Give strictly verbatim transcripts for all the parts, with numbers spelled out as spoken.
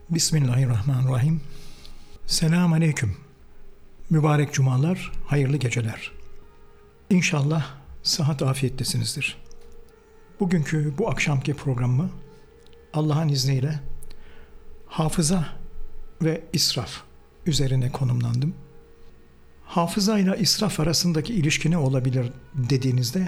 Bismillahirrahmanirrahim. Selamun Aleyküm. Mübarek cumalar, hayırlı geceler. İnşallah sıhhat afiyettesinizdir. Bugünkü bu akşamki programımı Allah'ın izniyle hafıza ve israf üzerine konumlandım. Hafıza ile israf arasındaki ilişki ne olabilir dediğinizde,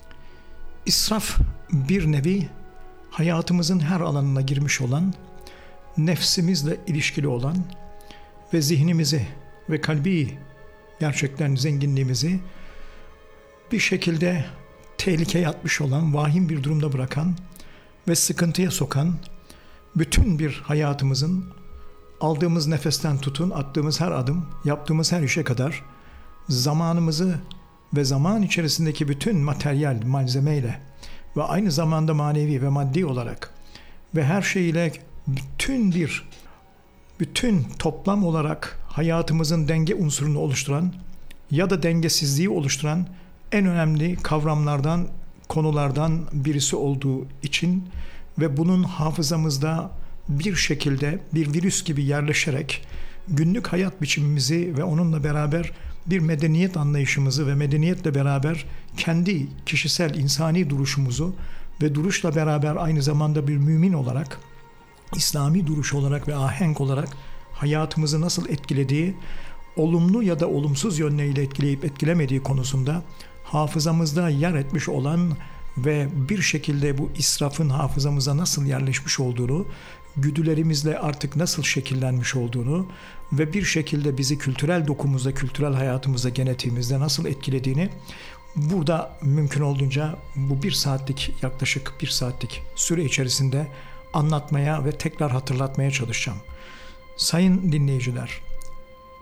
israf bir nevi hayatımızın her alanına girmiş olan, nefsimizle ilişkili olan ve zihnimizi ve kalbi gerçekten zenginliğimizi bir şekilde tehlikeye atmış olan, vahim bir durumda bırakan ve sıkıntıya sokan, bütün bir hayatımızın aldığımız nefesten tutun, attığımız her adım, yaptığımız her işe kadar zamanımızı ve zaman içerisindeki bütün materyal malzemeyle ve aynı zamanda manevi ve maddi olarak ve her şeyiyle bütün bir bütün toplam olarak hayatımızın denge unsurunu oluşturan ya da dengesizliği oluşturan en önemli kavramlardan, konulardan birisi olduğu için ve bunun hafızamızda bir şekilde bir virüs gibi yerleşerek günlük hayat biçimimizi ve onunla beraber bir medeniyet anlayışımızı ve medeniyetle beraber kendi kişisel insani duruşumuzu ve duruşla beraber aynı zamanda bir mümin olarak, İslami duruş olarak ve ahenk olarak hayatımızı nasıl etkilediği, olumlu ya da olumsuz yönleriyle etkileyip etkilemediği konusunda hafızamızda yer etmiş olan ve bir şekilde bu israfın hafızamıza nasıl yerleşmiş olduğunu, güdülerimizle artık nasıl şekillenmiş olduğunu ve bir şekilde bizi kültürel dokumuzda, kültürel hayatımızda, genetiğimizde nasıl etkilediğini burada mümkün olduğunca bu bir saatlik, yaklaşık bir saatlik süre içerisinde anlatmaya ve tekrar hatırlatmaya çalışacağım. Sayın dinleyiciler,